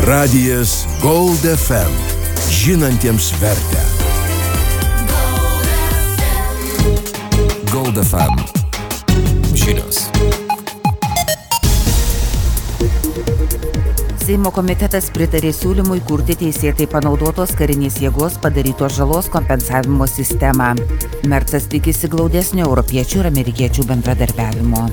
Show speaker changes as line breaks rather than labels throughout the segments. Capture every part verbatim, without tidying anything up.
Radijas Gold F M. Žinantiems vertę. Gold F M. Žinios.
Seimo komitetas pritarė siūlymui kurti teisėtai panaudotos karinės jėgos padarytos žalos kompensavimo sistemą. Mercas tikisi glaudesnio europiečių ir amerikiečių bendradarbiavimo.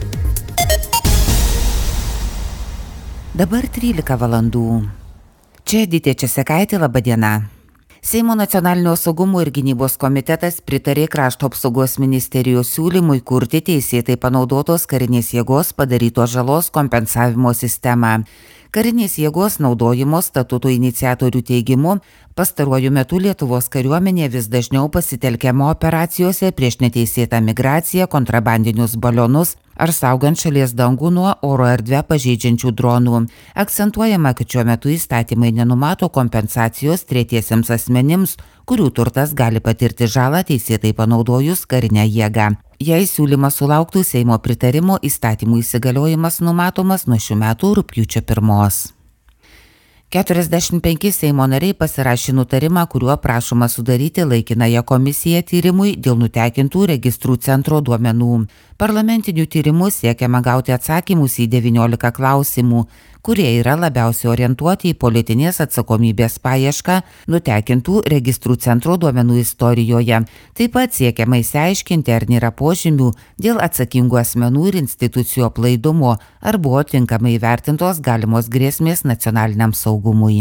Dabar trylika valandų. Čia Editė Česekaitė, laba diena. Seimo nacionalinio saugumo ir gynybos komitetas pritarė krašto apsaugos ministerijos siūlymui kurti teisėtai panaudotos karinės jėgos padarytos žalos kompensavimo sistemą. Karinės jėgos naudojimo statutų iniciatorių teigimu, pastaruoju metu Lietuvos kariuomenė vis dažniau pasitelkiama operacijose prieš neteisėtą migraciją, kontrabandinius balionus ar saugant šalies dangų nuo oro erdvę pažeidžiančių dronų. Akcentuojama, kad šiuo metu įstatymai nenumato kompensacijos tretiesiems asmenims, kurių turtas gali patirti žalą teisėtai panaudojus karinę jėgą. Jei siūlymas sulauktų Seimo pritarimo, įstatymų įsigaliojimas numatomas nuo šių metų rugpjūčio pirmos. keturiasdešimt penki Seimo nariai pasirašė nutarimą, kuriuo prašoma sudaryti laikinąją komisiją tyrimui dėl nutekintų registrų centro duomenų. Parlamentiniu tyrimu siekiama gauti atsakymus į devyniolika klausimų, kurie yra labiausiai orientuoti į politinės atsakomybės paiešką nutekintų registrų centro duomenų istorijoje. Taip pat siekiama išsiaiškinti, ar nėra požymių dėl atsakingų asmenų ir institucijų aplaidumo, ar buvo tinkamai įvertintos galimos grėsmės nacionaliniam saugumui.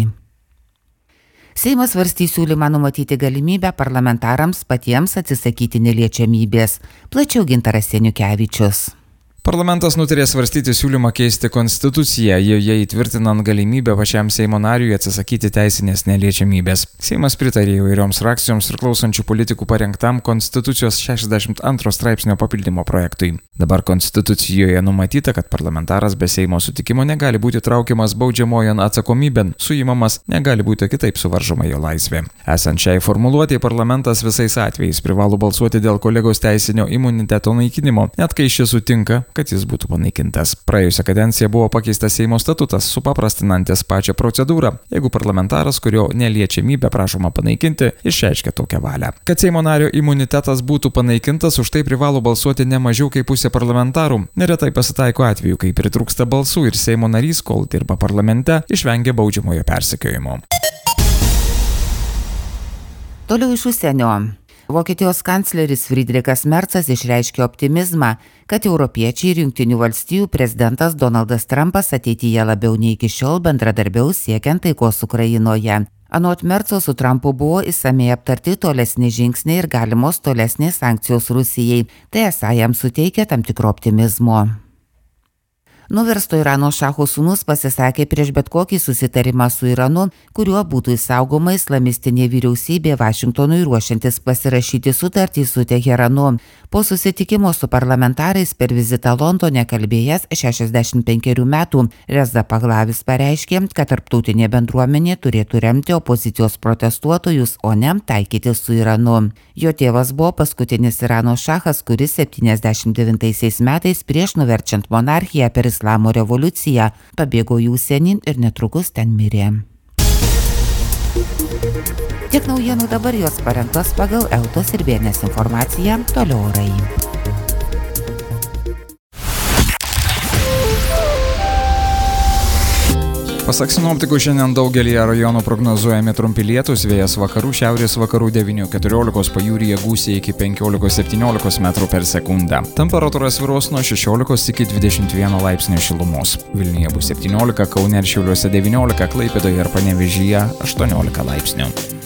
Seimas svarstys siūlymą numatyti galimybę parlamentarams patiems atsisakyti neliečiamybės. Plačiau Gintaras Seniukevičius.
Parlamentas nutarė svarstyti siūlymą keisti konstituciją, joje įtvirtinant galimybę pačiam Seimo nariui atsisakyti teisinės neliečiamybės. Seimas pritarė įvairioms frakcijoms ir klausančių politikų parengtam Konstitucijos šešiasdešimt antro straipsnio papildymo projektui. Dabar Konstitucijoje numatyta, kad parlamentaras be Seimo sutikimo negali būti traukiamas baudžiamojon atsakomybėn, suimamas, negali būti kitaip suvaržoma jo laisvė. Esant šiai formuluotei, parlamentas visais atvejais privalo balsuoti dėl kolegos teisinio imuniteto naikinimo, net kai šis sutinka, kad jis būtų panaikintas. Praėjusią kadenciją buvo pakeistas Seimo statutas, supaprastinantis pačią procedūrą, jeigu parlamentaras, kurio neliečiamybę prašoma panaikinti, išreiškia tokią valią. Kad Seimo nario imunitetas būtų panaikintas, už tai privalo balsuoti ne mažiau kaip pusė parlamentarų. Neretai pasitaiko atveju, kai pritrūksta balsų ir Seimo narys, kol dirba parlamente, išvengia baudžiamojo persekiojimo.
Toliau iš užsienio. Vokietijos kancleris Friedrichas Mercas išreiškė optimizmą, kad europiečiai ir Jungtinių valstijų prezidentas Donaldas Trumpas ateityje labiau nei iki šiol bendradarbiaus siekiant taikos Ukrainoje. Anot Merco su Trumpu buvo išsamiai aptarti tolesni žingsniai ir galimos tolesnės sankcijos Rusijai. Tai esą jam suteikia tam tikro optimizmo. Nuversto Irano šacho sūnus pasisakė prieš bet kokį susitarimą su Iranu, kuriuo būtų išsaugoma islamistinė vyriausybė Vašingtonui ruošiantis pasirašyti sutartį su Teheranu. Po susitikimo su parlamentarais per vizitą Londone kalbėjęs šešiasdešimt penkerių metų Reza Pahlavis pareiškė, kad tarptautinė bendruomenė turėtų remti opozicijos protestuotojus, o ne taikyti su Iranu. Jo tėvas buvo paskutinis Irano šachas, kuris septyniasdešimt devintaisiais metais prieš nuverčiant monarchiją per Islamo revoliuciją pabėgo į užsienį ir netrukus ten mirė. Tiek naujienų, dabar jos parengtos pagal Eltos ir Bėnės informaciją, toliau orai.
Pasak sinoptikų, šiandien daugelį rajonų prognozuojami trumpi lietūs, vėjas vakarų, šiaurės vakarų devynių keturiolikos, pajūryje gūsiai iki penkiolikos septyniolikos metrų per sekundę. Temperatūra svyruos nuo šešiolikos iki dvidešimt vieno laipsnio šilumos. Vilniuje bus septyniolika, Kaune ir Šiauliuose devyniolika, Klaipėdoje ir Panevėžyje aštuoniolika laipsnių.